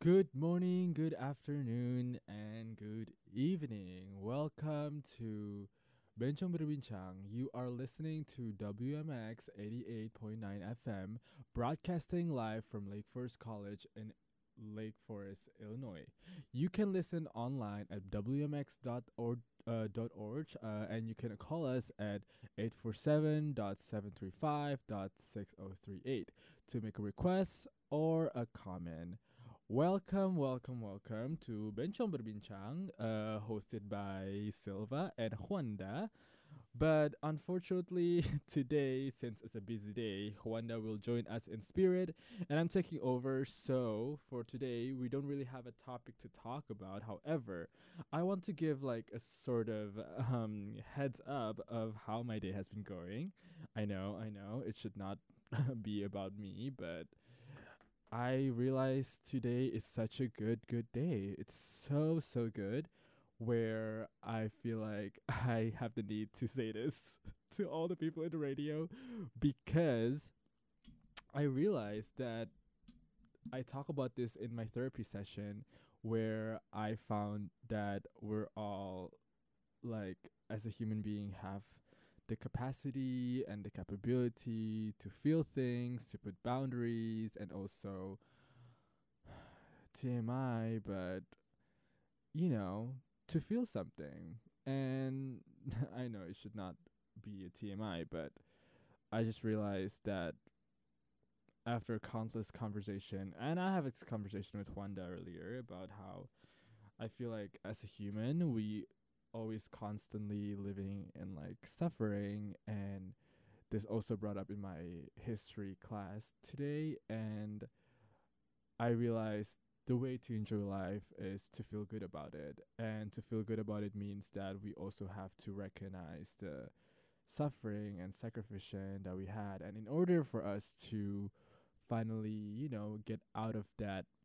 Good morning, good afternoon, and good evening. Welcome to Benchong Berbincang. You are listening to WMX 88.9 FM, broadcasting live from Lake Forest College in Lake Forest, Illinois. You can listen online at wmx.org. And you can call us at 847.735.6038 to make a request or a comment. Welcome to Benchong Berbincang, hosted by Silva and Juanda. But unfortunately, today, since it's a busy day, Juanda will join us in spirit, and I'm taking over. So for today, we don't really have a topic to talk about. However, I want to give like a sort of heads up of how my day has been going. I know, it should not be about me, but I realized today is such a good day. It's so good where I feel like I have the need to say this to all the people in the radio because I realized that I talk about this in my therapy session where I found that we're all like as a human being have the capacity and the capability to feel things, to put boundaries, and also TMI, but to feel something. And I know it should not be a TMI, but I just realized that after countless conversation, and I have this conversation with Wanda earlier about how I feel like as a human, we always constantly living in like suffering, and this also brought up in my history class today, and I realized the way to enjoy life is to feel good about it. And to feel good about it means that we also have to recognize the suffering and sacrifice that we had. And in order for us to finally, get out of that